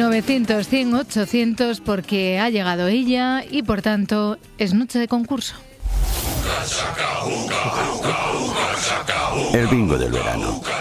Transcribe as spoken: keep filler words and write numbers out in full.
novecientos, cien, ochocientos porque ha llegado ella y por tanto es noche de concurso. El bingo del verano.